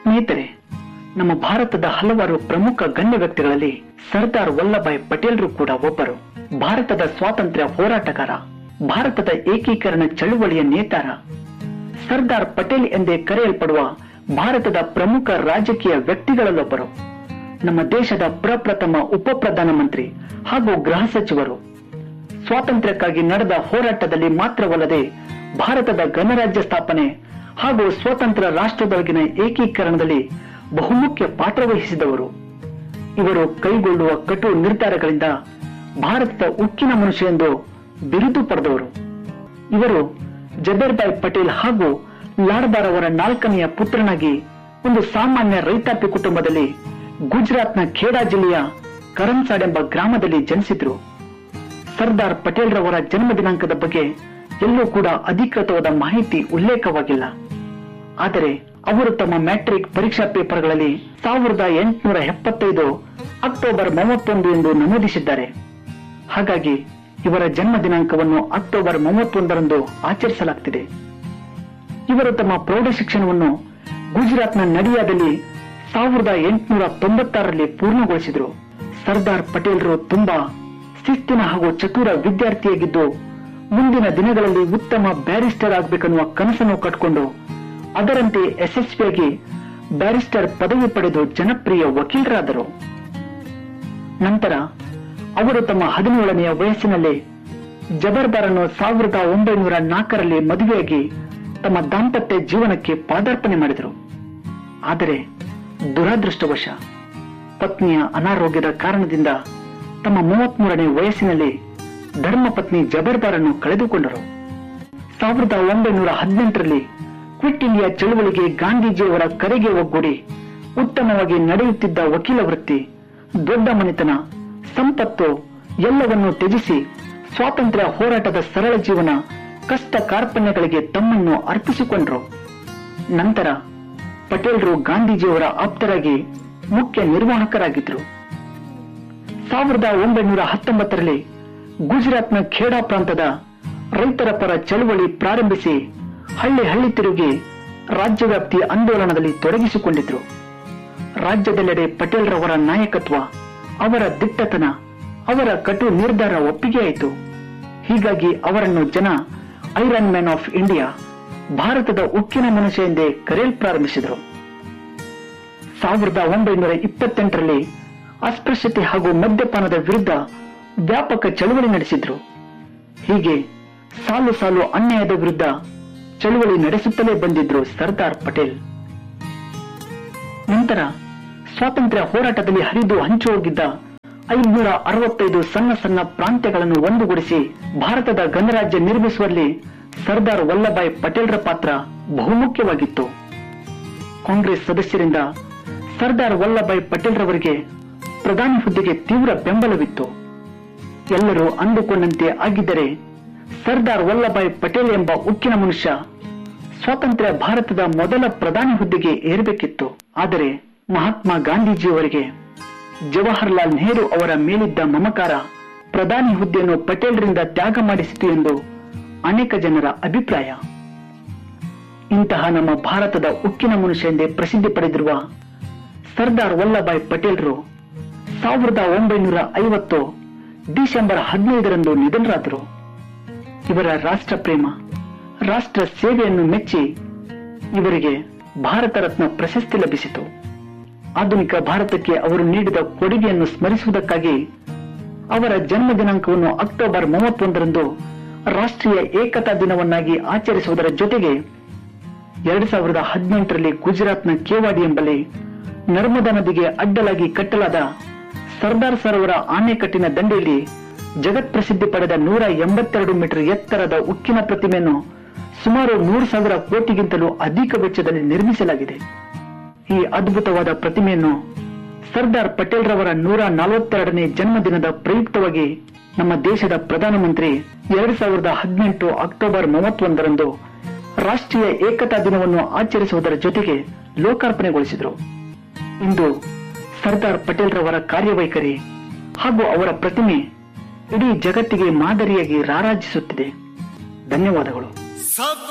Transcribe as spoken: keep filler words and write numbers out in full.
ಸ್ನೇಹಿತರೆ, ನಮ್ಮ ಭಾರತದ ಹಲವಾರು ಪ್ರಮುಖ ಗಣ್ಯ ವ್ಯಕ್ತಿಗಳಲ್ಲಿ ಸರ್ದಾರ್ ವಲ್ಲಭಾಯ್ ಪಟೇಲ್ರು ಕೂಡ ಒಬ್ಬರು. ಭಾರತದ ಸ್ವಾತಂತ್ರ್ಯ ಹೋರಾಟಗಾರ, ಭಾರತದ ಏಕೀಕರಣ ಚಳುವಳಿಯ ನೇತಾರ, ಸರ್ದಾರ್ ಪಟೇಲ್ ಎಂದೇ ಕರೆಯಲ್ಪಡುವ ಭಾರತದ ಪ್ರಮುಖ ರಾಜಕೀಯ ವ್ಯಕ್ತಿಗಳಲ್ಲೊಬ್ಬರು. ನಮ್ಮ ದೇಶದ ಪ್ರಪ್ರಥಮ ಉಪ ಪ್ರಧಾನಮಂತ್ರಿ ಹಾಗೂ ಗೃಹ ಸಚಿವರು. ಸ್ವಾತಂತ್ರ್ಯಕ್ಕಾಗಿ ನಡೆದ ಹೋರಾಟದಲ್ಲಿ ಮಾತ್ರವಲ್ಲದೆ ಭಾರತದ ಗಣರಾಜ್ಯ ಸ್ಥಾಪನೆ ಹಾಗೂ ಸ್ವತಂತ್ರ ರಾಷ್ಟ್ರದೊಳಗಿನ ಏಕೀಕರಣದಲ್ಲಿ ಬಹುಮುಖ್ಯ ಪಾತ್ರ ವಹಿಸಿದವರು. ಇವರು ಕೈಗೊಳ್ಳುವ ಕಟು ನಿರ್ಧಾರಗಳಿಂದ ಭಾರತದ ಉಕ್ಕಿನ ಮನುಷ್ಯ ಎಂದು ಬಿರುದು ಪಡೆದವರು. ಇವರು ಜಬೇರ್ಭಾಯ್ ಪಟೇಲ್ ಹಾಗೂ ಲಾಡ್ಬಾರ್ ಅವರ ನಾಲ್ಕನೆಯ ಪುತ್ರನಾಗಿ ಒಂದು ಸಾಮಾನ್ಯ ರೈತಾಪಿ ಕುಟುಂಬದಲ್ಲಿ ಗುಜರಾತ್ನ ಖೇಡಾ ಜಿಲ್ಲೆಯ ಕರಮ್ಸಾಡ್ ಎಂಬ ಗ್ರಾಮದಲ್ಲಿ ಜನಿಸಿದ್ರು. ಸರ್ದಾರ್ ಪಟೇಲ್ ರವರ ಜನ್ಮ ದಿನಾಂಕದ ಬಗ್ಗೆ ಎಲ್ಲೂ ಕೂಡ ಅಧಿಕೃತವಾದ ಮಾಹಿತಿ ಉಲ್ಲೇಖವಾಗಿಲ್ಲ. ಆದರೆ ಅವರು ತಮ್ಮ ಮ್ಯಾಟ್ರಿಕ್ ಪರೀಕ್ಷಾ ಪೇಪರ್ಗಳಲ್ಲಿ ಸಾವಿರದ ಎಂಟುನೂರ ಎಪ್ಪತ್ತೈದು ಅಕ್ಟೋಬರ್ ಮೂವತ್ತೊಂದು ಎಂದು ನಮೂದಿಸಿದ್ದಾರೆ. ಹಾಗಾಗಿ ಇವರ ಜನ್ಮ ದಿನಾಂಕವನ್ನು ಅಕ್ಟೋಬರ್ ಮೂವತ್ತೊಂದರಂದು ಆಚರಿಸಲಾಗುತ್ತಿದೆ. ಇವರು ತಮ್ಮ ಪ್ರೌಢ ಶಿಕ್ಷಣವನ್ನು ಗುಜರಾತ್ನ ನಡಿಯಾದಲ್ಲಿ ಸಾವಿರದ ಎಂಟುನೂರ ತೊಂಬತ್ತಾರರಲ್ಲಿ ಪೂರ್ಣಗೊಳಿಸಿದರು. ಸರ್ದಾರ್ ಪಟೇಲ್ರು ತುಂಬಾ ಶಿಸ್ತಿನ ಹಾಗೂ ಚತುರ ವಿದ್ಯಾರ್ಥಿಯಾಗಿದ್ದು ಮುಂದಿನ ದಿನಗಳಲ್ಲಿ ಉತ್ತಮ ಬ್ಯಾರಿಸ್ಟರ್ ಆಗಬೇಕನ್ನುವ ಕನಸನ್ನು ಕಟ್ಟಿಕೊಂಡು ಅದರಂತೆ ಯಶಸ್ವಿಯಾಗಿ ಬ್ಯಾರಿಸ್ಟರ್ ಪದವಿ ಪಡೆದು ಜನಪ್ರಿಯ ವಕೀಲರಾದರು. ನಂತರ ಅವರು ತಮ್ಮ ಹದಿನೇಳನೆಯ ವಯಸ್ಸಿನಲ್ಲಿ ಜಬರ್ದಾರನ್ನು ಸಾವಿರದ ಒಂಬೈನೂರ ನಾಲ್ಕರಲ್ಲಿ ಮದುವೆಯಾಗಿ ತಮ್ಮ ದಾಂಪತ್ಯ ಜೀವನಕ್ಕೆ ಪಾದಾರ್ಪಣೆ ಮಾಡಿದರು. ಆದರೆ ದುರಾದೃಷ್ಟವಶ ಪತ್ನಿಯ ಅನಾರೋಗ್ಯದ ಕಾರಣದಿಂದ ತಮ್ಮ ಮೂವತ್ತ್ ಮೂರನೇ ವಯಸ್ಸಿನಲ್ಲಿ ಧರ್ಮಪತ್ನಿ ಜಬರ್ದಾರನ್ನು ಕಳೆದುಕೊಂಡರು. ಸಾವಿರದ ಒಂಬೈನೂರ ಹದಿನೆಂಟರಲ್ಲಿ ಕ್ವಿಟ್ ಇಂಡಿಯಾ ಚಳುವಳಿಗೆ ಗಾಂಧೀಜಿಯವರ ಕರೆಗೆ ಒಗ್ಗೂಡಿ ಉತ್ತಮವಾಗಿ ನಡೆಯುತ್ತಿದ್ದ ವಕೀಲ ವೃತ್ತಿ, ದೊಡ್ಡ ಮನೆತನ, ಸಂಪತ್ತು ಎಲ್ಲವನ್ನೂ ತ್ಯಜಿಸಿ ಸ್ವಾತಂತ್ರ್ಯ ಹೋರಾಟದ ಸರಳ ಜೀವನ, ಕಷ್ಟ ಕಾರ್ಪಣ್ಯಗಳಿಗೆ ತಮ್ಮನ್ನು ಅರ್ಪಿಸಿಕೊಂಡರು. ನಂತರ ಪಟೇಲ್ರು ಗಾಂಧೀಜಿಯವರ ಆಪ್ತರಾಗಿ ಮುಖ್ಯ ನಿರ್ವಾಹಕರಾಗಿದ್ರು. ಸಾವಿರದ ಒಂಬೈನೂರ ಹತ್ತೊಂಬತ್ತರಲ್ಲಿ ಗುಜರಾತ್ನ ಖೇಡಾ ಪ್ರಾಂತದ ರೈತರ ಪರ ಚಳುವಳಿ ಪ್ರಾರಂಭಿಸಿ ಹಳ್ಳಿ ಹಳ್ಳಿ ತಿರುಗಿ ರಾಜ್ಯವ್ಯಾಪ್ತಿ ಆಂದೋಲನದಲ್ಲಿ ತೊಡಗಿಸಿಕೊಂಡಿದ್ರು. ರಾಜ್ಯದೆಲ್ಲೆಡೆ ಪಟೇಲ್ ರವರ ನಾಯಕತ್ವ, ಅವರ ದಿಟ್ಟತನ, ಅವರ ಕಟು ನಿರ್ಧಾರ ಒಪ್ಪಿಗೆಯಾಯಿತು. ಹೀಗಾಗಿ ಅವರನ್ನು ಜನ ಐರನ್ ಮ್ಯಾನ್ ಆಫ್ ಇಂಡಿಯಾ, ಭಾರತದ ಉಕ್ಕಿನ ಮನುಷ್ಯ ಎಂದೇ ಕರೆಯಲು ಪ್ರಾರಂಭಿಸಿದರು. ಸಾವಿರದ ಒಂಬೈನೂರ ಇಪ್ಪತ್ತೆಂಟರಲ್ಲಿ ಅಸ್ಪೃಶ್ಯತೆ ಹಾಗೂ ಮದ್ಯಪಾನದ ವಿರುದ್ಧ ವ್ಯಾಪಕ ಚಳುವಳಿ ನಡೆಸಿದ್ರು. ಹೀಗೆ ಸಾಲು ಸಾಲು ಅನ್ಯಾಯದ ವಿರುದ್ಧ ಚಳುವಳಿ ನಡೆಸುತ್ತಲೇ ಬಂದಿದ್ರು ಸರ್ದಾರ್ ಪಟೇಲ್. ನಂತರ ಸ್ವಾತಂತ್ರ್ಯ ಹೋರಾಟದಲ್ಲಿ ಹರಿದು ಹಂಚು ಹೋಗಿದ್ದ ಐದುನೂರ ಅರವತ್ತೈದು ಸಣ್ಣ ಸಣ್ಣ ಪ್ರಾಂತ್ಯಗಳನ್ನು ಒಂದುಗೂಡಿಸಿ ಭಾರತದ ಗಣರಾಜ್ಯ ನಿರ್ಮಿಸುವಲ್ಲಿ ಸರ್ದಾರ್ ವಲ್ಲಭಾಯ್ ಪಟೇಲ್ರ ಪಾತ್ರ ಬಹುಮುಖ್ಯವಾಗಿತ್ತು. ಕಾಂಗ್ರೆಸ್ ಸದಸ್ಯರಿಂದ ಸರ್ದಾರ್ ವಲ್ಲಭಾಯ್ ಪಟೇಲ್ ರವರಿಗೆ ಪ್ರಧಾನಿ ಹುದ್ದೆಗೆ ತೀವ್ರ ಬೆಂಬಲವಿತ್ತು. ಎಲ್ಲರೂ ಅಂದುಕೊಂಡಂತೆ ಆಗಿದ್ದರೆ ಸರ್ದಾರ್ ವಲ್ಲಭಾಯ್ ಪಟೇಲ್ ಎಂಬ ಉಕ್ಕಿನ ಮನುಷ್ಯ ಸ್ವಾತಂತ್ರ್ಯ ಭಾರತದ ಮೊದಲ ಪ್ರಧಾನಿ ಹುದ್ದೆಗೆ ಏರಬೇಕಿತ್ತು. ಆದರೆ ಮಹಾತ್ಮ ಗಾಂಧೀಜಿಯವರಿಗೆ ಜವಾಹರ್ಲಾಲ್ ನೆಹರು ಅವರ ಮೇಲಿದ್ದ ಮಮಕಾರ ಪ್ರಧಾನಿ ಹುದ್ದೆಯನ್ನು ಪಟೇಲ್ರಿಂದ ತ್ಯಾಗ ಮಾಡಿಸಿತು ಎಂದು ಅನೇಕ ಜನರ ಅಭಿಪ್ರಾಯ. ಇಂತಹ ನಮ್ಮ ಭಾರತದ ಉಕ್ಕಿನ ಮನುಷ್ಯ ಎಂದೇ ಪ್ರಸಿದ್ಧಿ ಪಡೆದಿರುವ ಸರ್ದಾರ್ ವಲ್ಲಭಾಯ್ ಪಟೇಲ್ರು ಸಾವಿರದ ಒಂಬೈನೂರ ಐವತ್ತು ಡಿಸೆಂಬರ್ ಹದಿನೈದರಂದು ನಿಧನರಾದರು. ಇವರ ರಾಷ್ಟ್ರ ಪ್ರೇಮ, ರಾಷ್ಟ್ರ ಸೇವೆಯನ್ನು ಮೆಚ್ಚಿ ಇವರಿಗೆ ಭಾರತ ರತ್ನ ಪ್ರಶಸ್ತಿ ಲಭಿಸಿತು. ಆಧುನಿಕ ಭಾರತಕ್ಕೆ ಅವರು ನೀಡಿದ ಕೊಡುಗೆಯನ್ನು ಸ್ಮರಿಸುವುದಕ್ಕಾಗಿ ಅವರ ಜನ್ಮ ದಿನಾಂಕವನ್ನು ಅಕ್ಟೋಬರ್ ಮೂವತ್ತೊಂದರಂದು ರಾಷ್ಟ್ರೀಯ ಏಕತಾ ದಿನವನ್ನಾಗಿ ಆಚರಿಸುವುದರ ಜೊತೆಗೆ ಎರಡ್ ಸಾವಿರದ ಹದಿನೆಂಟರಲ್ಲಿ ಗುಜರಾತ್ನ ಕೇವಾಡಿ ಎಂಬಲ್ಲಿ ನರ್ಮದಾ ನದಿಗೆ ಅಡ್ಡಲಾಗಿ ಕಟ್ಟಲಾದ ಸರ್ದಾರ್ ಸರೋವರ ಆಣೆಕಟ್ಟಿನ ದಂಡೆಯಲ್ಲಿ ಜಗತ್ ಪ್ರಸಿದ್ಧಿ ಪಡೆದ ನೂರ ಎಂಬತ್ತೆರಡು ಮೀಟರ್ ಎತ್ತರದ ಉಕ್ಕಿನ ಪ್ರತಿಮೆಯನ್ನು ಸುಮಾರು ಮೂರು ಸಾವಿರ ಕೋಟಿಗಿಂತಲೂ ಅಧಿಕ ವೆಚ್ಚದಲ್ಲಿ ನಿರ್ಮಿಸಲಾಗಿದೆ. ಈ ಅದ್ಭುತವಾದ ಪ್ರತಿಮೆಯನ್ನು ಸರ್ದಾರ್ ಪಟೇಲ್ ರವರ ನೂರ ನಲವತ್ತೆರಡನೇ ಜನ್ಮದಿನದ ಪ್ರಯುಕ್ತವಾಗಿ ನಮ್ಮ ದೇಶದ ಪ್ರಧಾನಮಂತ್ರಿ ಎರಡ್ ಸಾವಿರದ ಹದಿನೆಂಟು ಅಕ್ಟೋಬರ್ ಮೂವತ್ತೊಂದರಂದು ರಾಷ್ಟ್ರೀಯ ಏಕತಾ ದಿನವನ್ನು ಆಚರಿಸುವುದರ ಜೊತೆಗೆ ಲೋಕಾರ್ಪಣೆಗೊಳಿಸಿದರು. ಇಂದು ಸರ್ದಾರ್ ಪಟೇಲ್ ರವರ ಕಾರ್ಯವೈಖರಿ ಹಾಗೂ ಅವರ ಪ್ರತಿಮೆ ಇಡೀ ಜಗತ್ತಿಗೆ ಮಾದರಿಯಾಗಿ ರಾರಾಜಿಸುತ್ತಿದೆ. ಧನ್ಯವಾದಗಳು.